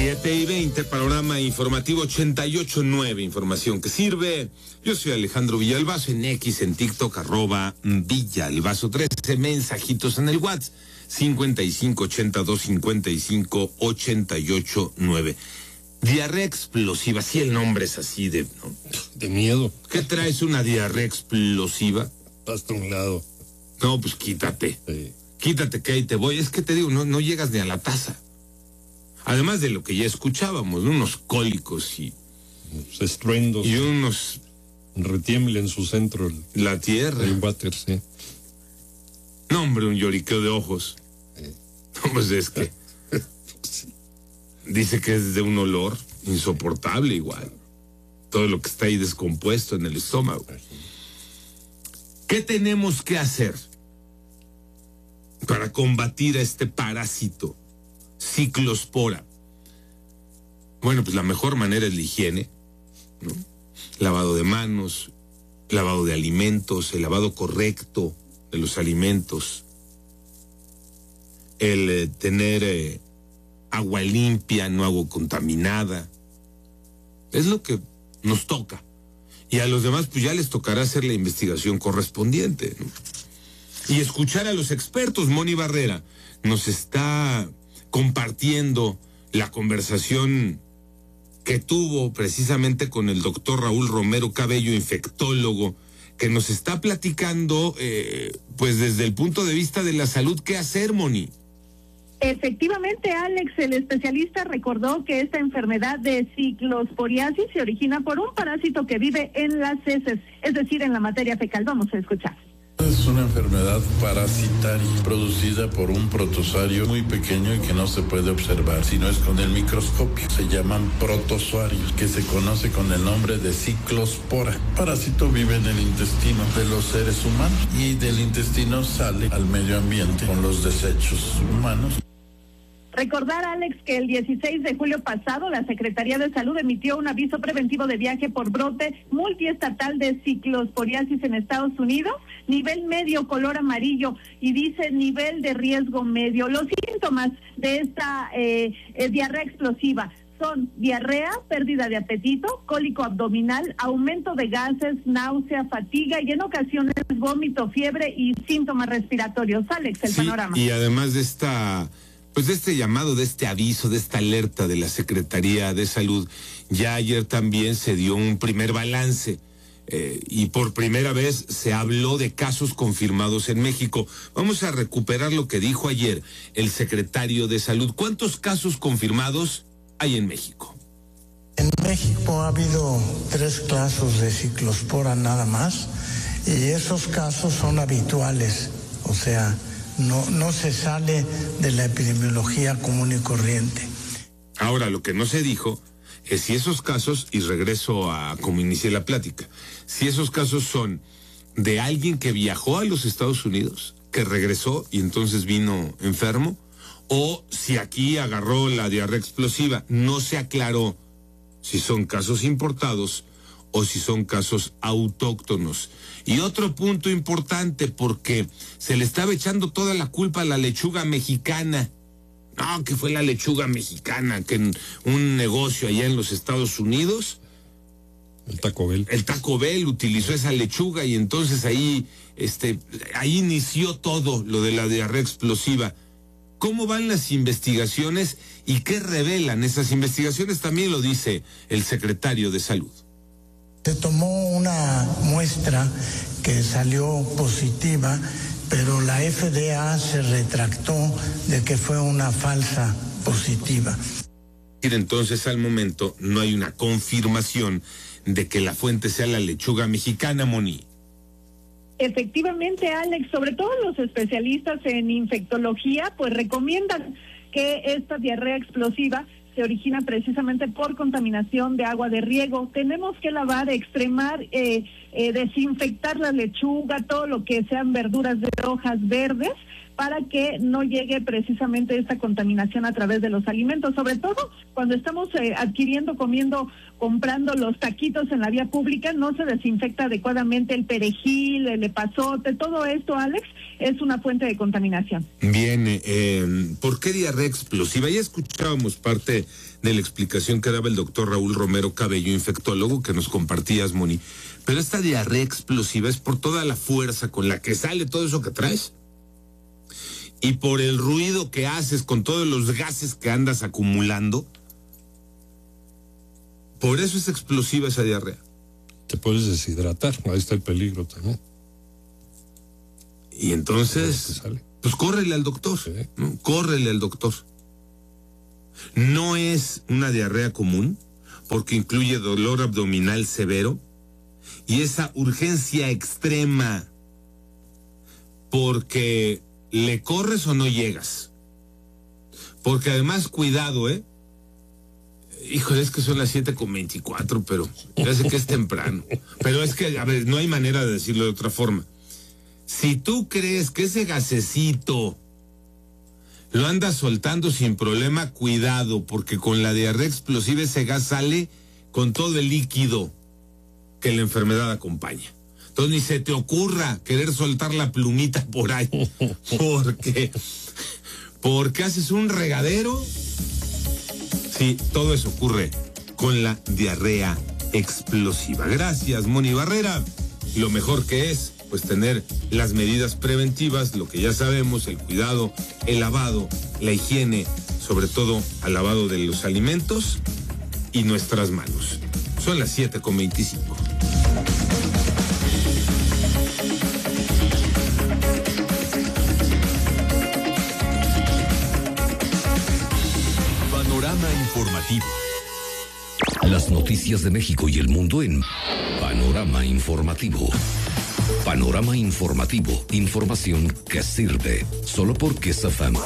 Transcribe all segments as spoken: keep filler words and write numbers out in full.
siete y veinte, panorama informativo ochenta y ocho punto nueve, información que sirve. Yo soy Alejandro Villalbazo, en X, en TikTok, arroba Villalbazo trece, mensajitos en el WhatsApp, cincuenta y cinco ochenta y dos cincuenta y cinco ochenta y ocho nueve. Diarrea explosiva, sí, el nombre es así de... ¿no? De miedo. ¿Qué traes una diarrea explosiva? Hasta un lado. No, pues quítate. Sí. Quítate que ahí te voy. Es que te digo, no, no llegas ni a la taza. Además de lo que ya escuchábamos, unos cólicos y... Los estruendos. Y unos... Retiembla en su centro el, la tierra. el water, sí. No, hombre, un lloriqueo de ojos. Sí. No, pues es que... Sí. Dice que es de un olor insoportable igual. Todo lo que está ahí descompuesto en el estómago. ¿Qué tenemos que hacer para combatir a este parásito? Ciclospora. Bueno, pues la mejor manera es la higiene, ¿no? Lavado de manos, lavado de alimentos, el lavado correcto de los alimentos, el eh, tener eh, agua limpia, no agua contaminada. Es lo que nos toca. Y a los demás, pues ya les tocará hacer la investigación correspondiente, ¿no? Y escuchar a los expertos. Moni Barrera nos está compartiendo la conversación que tuvo precisamente con el doctor Raúl Romero Cabello, infectólogo, que nos está platicando, eh, pues desde el punto de vista de la salud, ¿qué hacer, Moni? Efectivamente, Alex, el especialista recordó que esta enfermedad de ciclosporiasis se origina por un parásito que vive en las heces, es decir, en la materia fecal. Vamos a escuchar. Es una enfermedad parasitaria producida por un protozoario muy pequeño y que no se puede observar, sino es con el microscopio. Se llaman protozoarios, que se conoce con el nombre de ciclospora. El parásito vive en el intestino de los seres humanos y del intestino sale al medio ambiente con los desechos humanos. Recordar, Alex, que el dieciséis de julio pasado la Secretaría de Salud emitió un aviso preventivo de viaje por brote multiestatal de ciclosporiasis en Estados Unidos, nivel medio, color amarillo, y dice nivel de riesgo medio. Los síntomas de esta eh, eh, diarrea explosiva son diarrea, pérdida de apetito, cólico abdominal, aumento de gases, náusea, fatiga y en ocasiones vómito, fiebre y síntomas respiratorios. Alex, el sí, panorama. Y además de esta... Pues de este llamado, de este aviso, de esta alerta de la Secretaría de Salud, ya ayer también se dio un primer balance eh, y por primera vez se habló de casos confirmados en México. Vamos a recuperar lo que dijo ayer el secretario de Salud. ¿Cuántos casos confirmados hay en México? En México ha habido tres casos de ciclospora nada más y esos casos son habituales, o sea... No, no se sale de la epidemiología común y corriente. Ahora, lo que no se dijo es si esos casos, y regreso a como inicié la plática, si esos casos son de alguien que viajó a los Estados Unidos, que regresó y entonces vino enfermo, o si aquí agarró la diarrea explosiva. No se aclaró si son casos importados o si son casos autóctonos. Y otro punto importante, porque se le estaba echando toda la culpa a la lechuga mexicana. No, que fue la lechuga mexicana, que en un negocio allá en los Estados Unidos, el Taco Bell. El Taco Bell utilizó esa lechuga y entonces ahí, este, ahí inició todo lo de la diarrea explosiva. ¿Cómo van las investigaciones y qué revelan esas investigaciones? También lo dice el secretario de Salud. Se tomó una muestra que salió positiva, pero la F D A se retractó de que fue una falsa positiva. Entonces, al momento, no hay una confirmación de que la fuente sea la lechuga mexicana, Moni. Efectivamente, Alex, sobre todo los especialistas en infectología, pues recomiendan que esta diarrea explosiva se origina precisamente por contaminación de agua de riego. Tenemos que lavar, extremar, eh, eh, desinfectar la lechuga, todo lo que sean verduras de hojas verdes, para que no llegue precisamente esta contaminación a través de los alimentos, sobre todo cuando estamos eh, adquiriendo, comiendo, comprando los taquitos en la vía pública, no se desinfecta adecuadamente el perejil, el epazote, todo esto, Alex, es una fuente de contaminación. Bien, eh, ¿por qué diarrea explosiva? Ya escuchábamos parte de la explicación que daba el doctor Raúl Romero Cabello, infectólogo, que nos compartías, Moni. Pero esta diarrea explosiva es por toda la fuerza con la que sale todo eso que traes y por el ruido que haces con todos los gases que andas acumulando. Por eso es explosiva esa diarrea. Te puedes deshidratar, ahí está el peligro también. Y entonces, pues córrele al doctor, sí. ¿no? Córrele al doctor. No es una diarrea común, porque incluye dolor abdominal severo y esa urgencia extrema, porque le corres o no llegas. Porque además, cuidado, ¿eh? Híjole, es que son las siete con veinticuatro, pero ya sé que es temprano. Pero es que, a ver, no hay manera de decirlo de otra forma. Si tú crees que ese gasecito lo andas soltando sin problema, cuidado, porque con la diarrea explosiva ese gas sale con todo el líquido que la enfermedad acompaña. Entonces ni se te ocurra querer soltar la plumita por ahí, porque, porque haces un regadero. Sí, todo eso ocurre con la diarrea explosiva. Gracias, Moni Barrera. Lo mejor que es, pues, tener las medidas preventivas, lo que ya sabemos, el cuidado, el lavado, la higiene, sobre todo al lavado de los alimentos y nuestras manos. Son las siete con veinticinco. Panorama informativo. Las noticias de México y el mundo en Panorama Informativo. Panorama Informativo. Información que sirve. Solo porque es F M.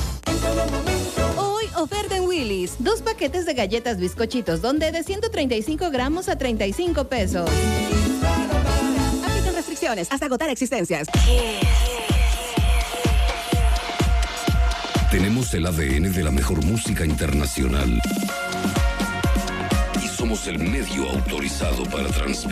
Hoy, oferta en Willy's. Dos paquetes de galletas bizcochitos, donde de ciento treinta y cinco gramos a treinta y cinco pesos. Aplican restricciones hasta agotar existencias. Tenemos el A D N de la mejor música internacional. Y somos el medio autorizado para transmitir.